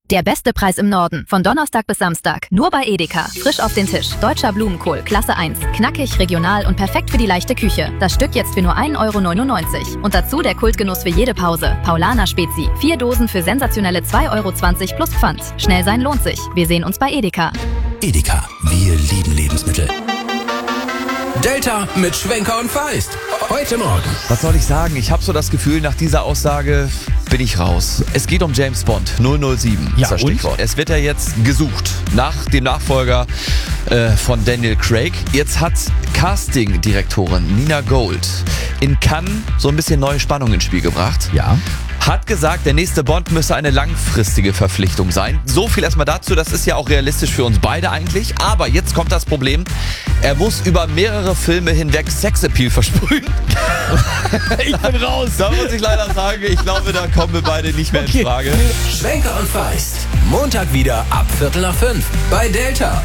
Der beste Preis im Norden. Von Donnerstag bis Samstag. Nur bei Edeka. Frisch auf den Tisch. Deutscher Blumenkohl. Klasse 1. Knackig, regional und perfekt für die leichte Küche. Das Stück jetzt für nur 1,99 € Und dazu der Kultgenuss für jede Pause. Paulaner Spezi. 4 Dosen für sensationelle 2,20 € plus Pfand. Schnell sein lohnt sich. Wir sehen uns bei Edeka. Edeka. Wir lieben Lebensmittel. Delta mit Schwenker und Feist. Heute Morgen. Was soll ich sagen? Ich habe so das Gefühl, nach dieser Aussage bin ich raus. Es geht um James Bond 007. Ja, ist das Stichwort. Es wird ja jetzt gesucht nach dem Nachfolger von Daniel Craig. Jetzt hat Casting-Direktorin Nina Gold in Cannes so ein bisschen neue Spannung ins Spiel gebracht. Ja. Hat gesagt, der nächste Bond müsse eine langfristige Verpflichtung sein. So viel erstmal dazu, das ist ja auch realistisch für uns beide eigentlich. Aber jetzt kommt das Problem, er muss über mehrere Filme hinweg Sexappeal versprühen. Ich bin raus. Da muss ich leider sagen, ich glaube, da kommen wir beide nicht mehr in Frage. Schwenker und Feist. Montag wieder ab 4:45 bei Delta.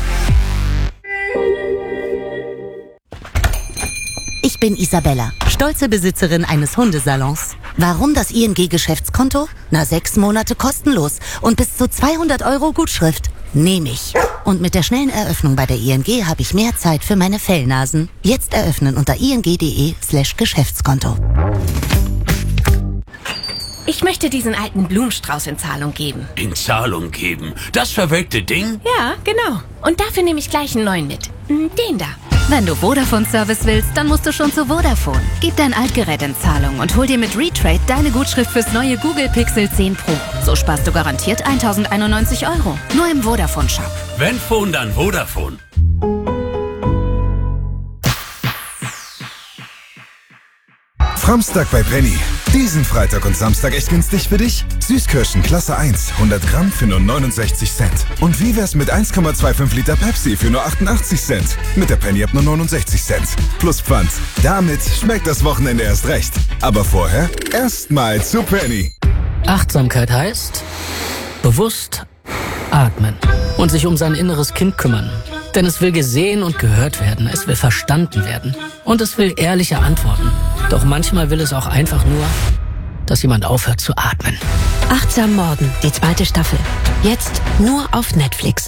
Ich bin Isabella, stolze Besitzerin eines Hundesalons. Warum das ING-Geschäftskonto? 6 Monate kostenlos und bis zu 200 € Gutschrift. Nehme ich. Und mit der schnellen Eröffnung bei der ING habe ich mehr Zeit für meine Fellnasen. Jetzt eröffnen unter ing.de/Geschäftskonto. Ich möchte diesen alten Blumenstrauß in Zahlung geben. In Zahlung geben? Das verwelkte Ding? Ja, genau. Und dafür nehme ich gleich einen neuen mit. Den da. Wenn du Vodafone-Service willst, dann musst du schon zu Vodafone. Gib dein Altgerät in Zahlung und hol dir mit Retrade deine Gutschrift fürs neue Google Pixel 10 Pro. So sparst du garantiert 1.091 €. Nur im Vodafone-Shop. Wenn Phone, dann Vodafone. Framstag bei Penny. Diesen Freitag und Samstag echt günstig für dich? Süßkirschen Klasse 1, 100 Gramm für nur 69 Cent. Und wie wär's mit 1,25 Liter Pepsi für nur 88 Cent? Mit der Penny ab nur 69 Cent. Plus Pfand. Damit schmeckt das Wochenende erst recht. Aber vorher erstmal zu Penny. Achtsamkeit heißt bewusst atmen und sich um sein inneres Kind kümmern. Denn es will gesehen und gehört werden, es will verstanden werden und es will ehrliche Antworten. Doch manchmal will es auch einfach nur, dass jemand aufhört zu atmen. Achtsam Morden, die 2. Staffel. Jetzt nur auf Netflix.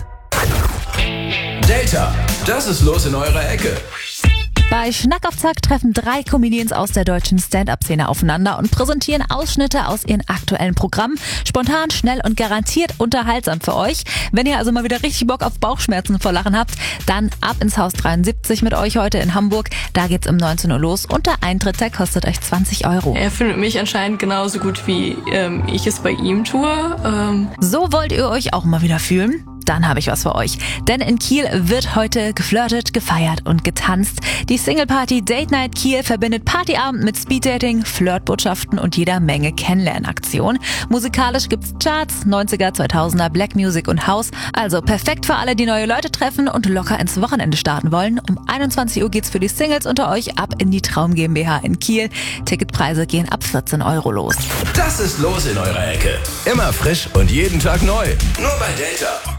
Delta, das ist los in eurer Ecke. Bei Schnack auf Zack treffen 3 Comedians aus der deutschen Stand-Up-Szene aufeinander und präsentieren Ausschnitte aus ihren aktuellen Programmen. Spontan, schnell und garantiert unterhaltsam für euch. Wenn ihr also mal wieder richtig Bock auf Bauchschmerzen vor Lachen habt, dann ab ins Haus 73 mit euch heute in Hamburg. Da geht's um 19 Uhr los und der Eintritt, der kostet euch 20 €. Er findet mich anscheinend genauso gut, wie ich es bei ihm tue. So wollt ihr euch auch mal wieder fühlen? Dann habe ich was für euch. Denn in Kiel wird heute geflirtet, gefeiert und getanzt. Die Single-Party Date Night Kiel verbindet Partyabend mit Speeddating, Flirtbotschaften und jeder Menge Kennenlernaktion. Musikalisch gibt's Charts, 90er, 2000er, Black Music und House. Also perfekt für alle, die neue Leute treffen und locker ins Wochenende starten wollen. Um 21 Uhr geht's für die Singles unter euch ab in die Traum GmbH in Kiel. Ticketpreise gehen ab 14 € los. Das ist los in eurer Ecke. Immer frisch und jeden Tag neu. Nur bei Delta.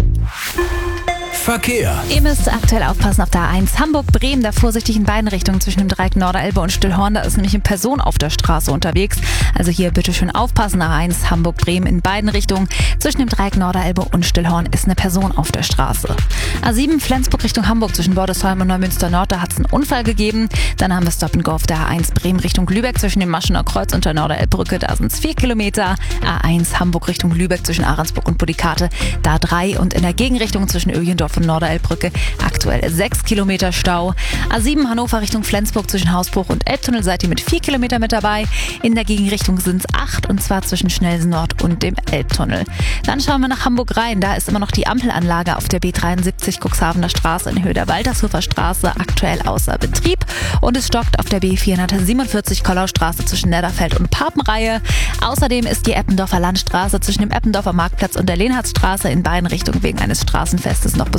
Verkehr. Ihr müsst aktuell aufpassen auf der A1 Hamburg-Bremen, da vorsichtig in beiden Richtungen zwischen dem Dreieck Norderelbe und Stillhorn. Da ist nämlich eine Person auf der Straße unterwegs. Also hier bitte schön aufpassen. A1 Hamburg-Bremen in beiden Richtungen zwischen dem Dreieck Norderelbe und Stillhorn ist eine Person auf der Straße. A7 Flensburg Richtung Hamburg zwischen Bordesholm und Neumünster Nord, da hat es einen Unfall gegeben. Dann haben wir Stop and Go auf der A1 Bremen Richtung Lübeck zwischen dem Maschener Kreuz und der Norderelbbrücke. Da sind es 4 Kilometer. A1 Hamburg Richtung Lübeck zwischen Ahrensburg und Budikate. Da 3 und in der Gegenrichtung zwischen Öjendorf und Norderelbbrücke aktuell 6 Kilometer Stau. A7 Hannover Richtung Flensburg zwischen Hausbruch und Elbtunnel seid ihr mit 4 Kilometer mit dabei. In der Gegenrichtung sind es 8 und zwar zwischen Schnellsen Nord und dem Elbtunnel. Dann schauen wir nach Hamburg rein. Da ist immer noch die Ampelanlage auf der B73 Cuxhavener Straße in Höhe der Waltershofer Straße aktuell außer Betrieb und es stockt auf der B447 Kollaustraße zwischen Netterfeld und Papenreihe. Außerdem ist die Eppendorfer Landstraße zwischen dem Eppendorfer Marktplatz und der Lehnhardtstraße in beiden Richtungen wegen eines Straßenfestes noch bis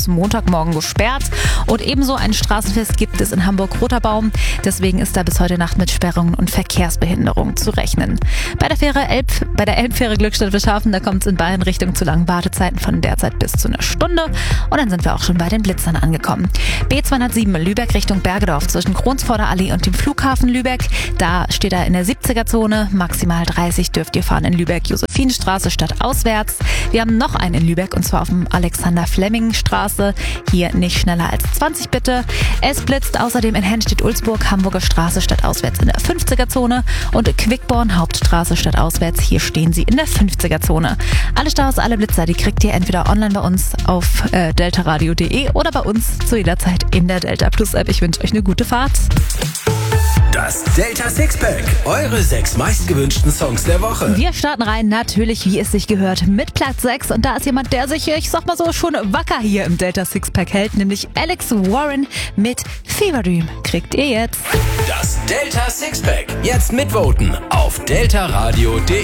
Montagmorgen gesperrt. Und ebenso ein Straßenfest gibt es in Hamburg-Roterbaum. Deswegen ist da bis heute Nacht mit Sperrungen und Verkehrsbehinderung zu rechnen. Bei der Elbfähre Glückstadt-Wischhafen, da kommt es in beiden Richtungen zu langen Wartezeiten von derzeit bis zu einer Stunde. Und dann sind wir auch schon bei den Blitzern angekommen. B207 Lübeck Richtung Bergedorf zwischen Kronsvorder Allee und dem Flughafen Lübeck. Da steht er in der 70er-Zone. Maximal 30 dürft ihr fahren in Lübeck. Josephinstraße statt auswärts. Wir haben noch einen in Lübeck und zwar auf dem Alexander-Fleming-Straße. Hier nicht schneller als 20 bitte. Es blitzt außerdem in Hennstedt-Ulzburg, Hamburger Straße statt auswärts in der 50er-Zone und Quickborn Hauptstraße statt auswärts. Hier stehen sie in der 50er-Zone. Alle Staus, alle Blitzer, die kriegt ihr entweder online bei uns auf deltaradio.de oder bei uns zu jeder Zeit in der Delta Plus App. Ich wünsche euch eine gute Fahrt. Das Delta Sixpack, eure 6 meistgewünschten Songs der Woche. Wir starten rein, natürlich, wie es sich gehört, mit Platz 6. Und da ist jemand, der sich, ich sag mal so, schon wacker hier im Delta Sixpack hält, nämlich Alex Warren mit Fever Dream. Kriegt ihr jetzt. Das Delta Sixpack, jetzt mitvoten auf deltaradio.de.